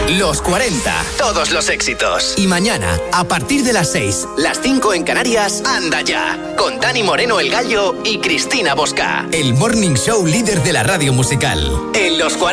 Los 40. Todos los éxitos. Y mañana, a partir de las 6, las 5 en Canarias, Anda Ya. Con Dani Moreno el Gallo y Cristina Bosca. El morning show líder de la radio musical. En los 40.